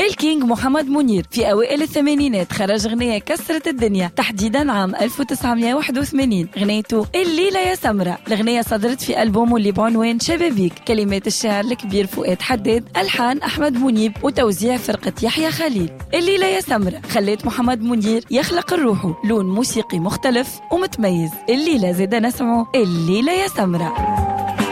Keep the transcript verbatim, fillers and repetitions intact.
الكينج محمد منير في أوائل الثمانينات خرج غنية كسرت الدنيا، تحديدا عام ألف وتسعمائة وواحد وثمانين، غنيته الليلة يا سمرة. الغنية صدرت في ألبومه اللي بعنوان شبابيك، كلمات الشاعر الكبير فؤاد حداد، ألحان أحمد منيب، وتوزيع فرقة يحيى خليل. الليلة يا سمرة خلت محمد منير يخلق الروح لون موسيقي مختلف ومتميز. الليلة زاد نسمعه الليلة يا سمرة.